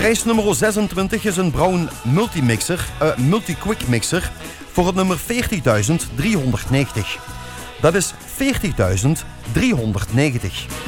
Prijs nummer 26 is een Braun Multi-Quick Mixer voor het nummer 40.390. Dat is 40.390.